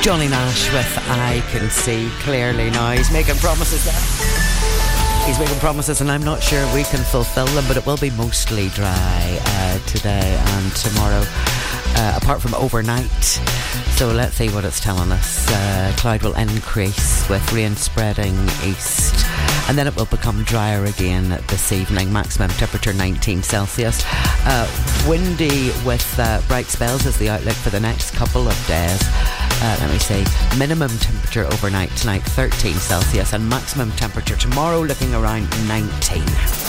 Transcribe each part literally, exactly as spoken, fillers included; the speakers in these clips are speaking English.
Johnny Nash with I Can See Clearly Now. He's making promises there. He's making promises and I'm not sure we can fulfill them, but it will be mostly dry uh, today and tomorrow, uh, apart from overnight. So let's see what it's telling us. Uh, cloud will increase with rain spreading east, and then it will become drier again this evening. Maximum temperature nineteen Celsius. Uh, windy with uh, bright spells is the outlook for the next couple of days. Uh, let me see. Minimum temperature overnight tonight thirteen Celsius, and maximum temperature tomorrow looking around nineteen.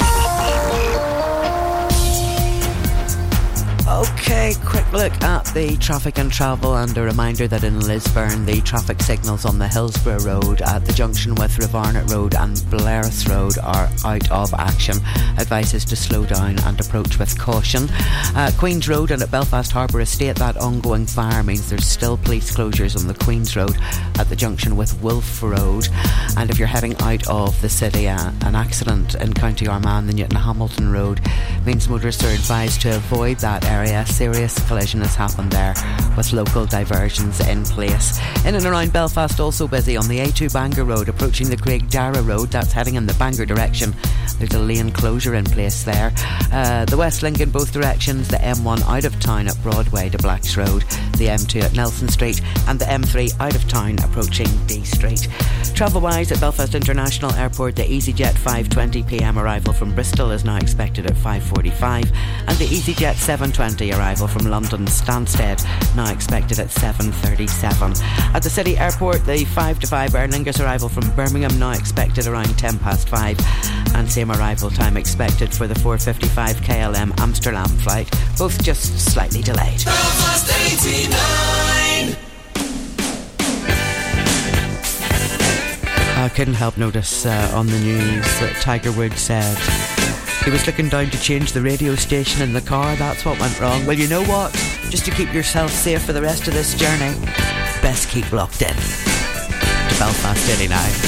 Okay, quick look at the traffic and travel, and a reminder that in Lisburn the traffic signals on the Hillsborough Road at the junction with Revarnet Road and Blairth Road are out of action. Advice is to slow down and approach with caution. Uh, Queen's Road and at Belfast Harbour Estate, that ongoing fire means there's still police closures on the Queen's Road at the junction with Wolf Road. And if you're heading out of the city, uh, an accident in County Armagh, the Newton Hamilton Road, means motorists are advised to avoid that area. A serious collision has happened there with local diversions in place. In and around Belfast also busy on the A two Bangor Road approaching the Craig Dara Road, that's heading in the Bangor direction. There's a lane closure in place there. Uh, the West Link in both directions, the M one out of town at Broadway to Blacks Road, the M two at Nelson Street, and the M three out of town approaching D Street. Travel wise at Belfast International Airport, the EasyJet five twenty p m arrival from Bristol is now expected at five forty-five, and the EasyJet seven twenty arrival from London Stansted now expected at seven thirty-seven. At the City Airport, the five to five Aer Lingus arrival from Birmingham now expected around ten past five, and same arrival time expected for the four fifty-five K L M Amsterdam flight, both just slightly delayed. Belfast eighty-nine. I couldn't help notice uh, on the news that Tiger Woods said he was looking down to change the radio station in the car. That's what went wrong. Well, you know what? Just to keep yourself safe for the rest of this journey, best keep locked in to Belfast eighty-nine.